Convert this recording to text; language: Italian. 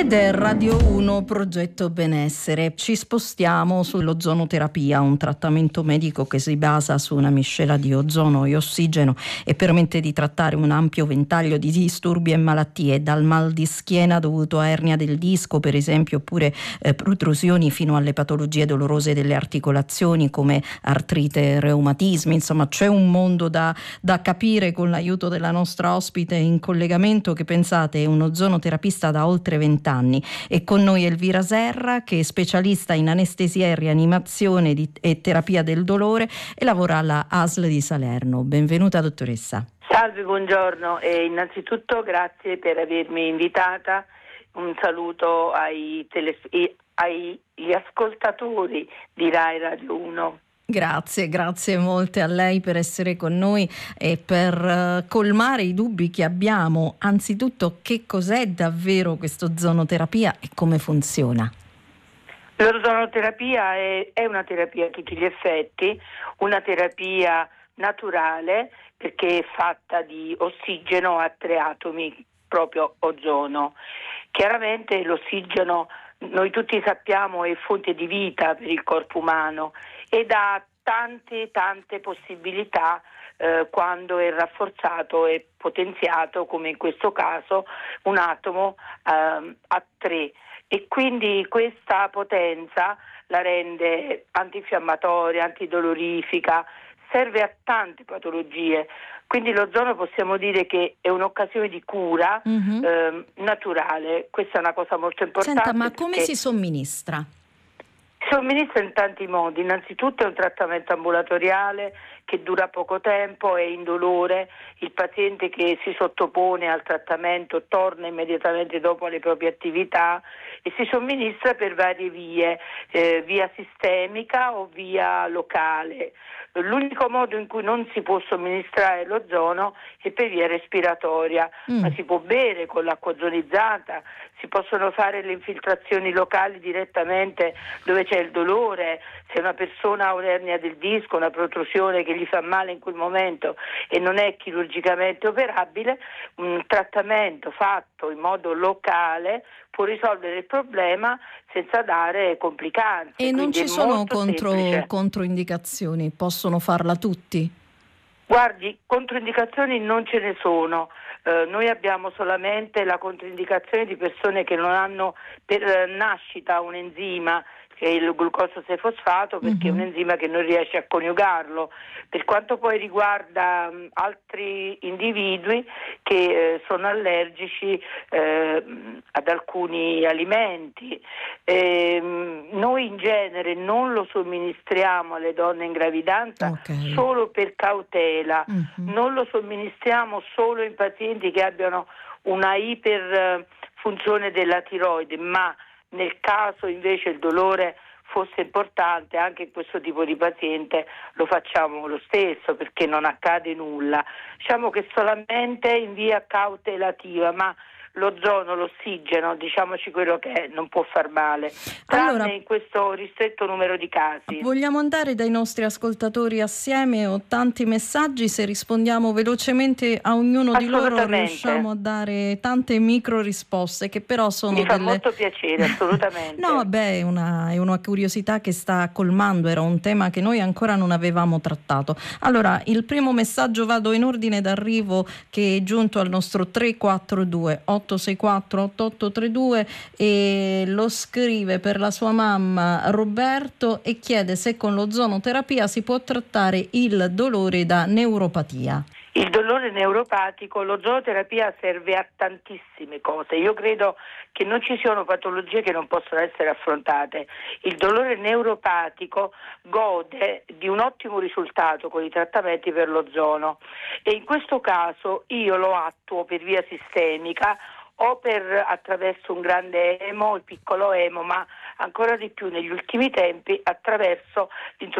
Ed è Radio 1 Progetto Benessere. Ci spostiamo sull'ozonoterapia, un trattamento medico che si basa su una miscela di ozono e ossigeno e permette di trattare un ampio ventaglio di disturbi e malattie, dal mal di schiena dovuto a ernia del disco, per esempio, oppure protrusioni, fino alle patologie dolorose delle articolazioni come artrite, reumatismi. Insomma, c'è un mondo da capire con l'aiuto della nostra ospite in collegamento, che pensate è un ozonoterapista da oltre 20 anni. E con noi Elvira Serra, che è specialista in anestesia e rianimazione e terapia del dolore e lavora alla ASL di Salerno. Benvenuta dottoressa. Salve, buongiorno e innanzitutto grazie per avermi invitata. Un saluto agli ascoltatori di Rai Radio 1. Grazie molte a lei per essere con noi e per colmare i dubbi che abbiamo. Anzitutto, che cos'è davvero questa ozonoterapia e come funziona? L'ozonoterapia è una terapia a tutti gli effetti, una terapia naturale perché è fatta di ossigeno a 3 atomi, proprio ozono. Chiaramente l'ossigeno, noi tutti sappiamo, è fonte di vita per il corpo umano ed ha tante possibilità quando è rafforzato e potenziato, come in questo caso un atomo a 3, e quindi questa potenza la rende antinfiammatoria, antidolorifica, serve a tante patologie. Quindi l'ozono possiamo dire che è un'occasione di cura naturale. Questa è una cosa molto importante. Senta, ma come si somministra? Si somministra in tanti modi. Innanzitutto è un trattamento ambulatoriale che dura poco tempo, è indolore. Il paziente che si sottopone al trattamento torna immediatamente dopo alle proprie attività e si somministra per varie vie, via sistemica o via locale. L'unico modo in cui non si può somministrare l'ozono è per via respiratoria, ma si può bere con l'acqua ozonizzata, si possono fare le infiltrazioni locali direttamente dove c'è il dolore. Se una persona ha un'ernia del disco, una protrusione che gli fa male in quel momento e non è chirurgicamente operabile, un trattamento fatto in modo locale può risolvere il problema senza dare complicanze. E non ci sono controindicazioni? Possono farla tutti? Guardi, controindicazioni non ce ne sono. Noi abbiamo solamente la controindicazione di persone che non hanno per nascita un enzima, che è il glucoso 6-fosfato, perché è un enzima che non riesce a coniugarlo. Per quanto poi riguarda altri individui che sono allergici ad alcuni alimenti, noi in genere non lo somministriamo alle donne in gravidanza solo per cautela, non lo somministriamo solo in pazienti che abbiano una iperfunzione della tiroide, ma nel caso invece il dolore fosse importante, anche in questo tipo di paziente lo facciamo lo stesso perché non accade nulla. Diciamo che solamente in via cautelativa, ma l'ozono, l'ossigeno, diciamoci quello che è, non può far male, tranne in questo ristretto numero di casi. Vogliamo andare dai nostri ascoltatori assieme, ho tanti messaggi, se rispondiamo velocemente a ognuno di loro riusciamo a dare tante micro risposte che però sono Mi fa molto piacere, assolutamente. No, vabbè, è una curiosità che sta colmando, era un tema che noi ancora non avevamo trattato. Allora, il primo messaggio, vado in ordine d'arrivo, che è giunto al nostro 342 864 8832 e lo scrive per la sua mamma Roberto e chiede se con l'ozonoterapia si può trattare il dolore da neuropatia. Il dolore neuropatico, l'ozonoterapia serve a tantissime cose. Io credo che non ci siano patologie che non possono essere affrontate. Il dolore neuropatico gode di un ottimo risultato con i trattamenti per l'ozono e in questo caso io lo attuo per via sistemica o attraverso un grande emo, il piccolo emo, ma ancora di più negli ultimi tempi attraverso l'introduzione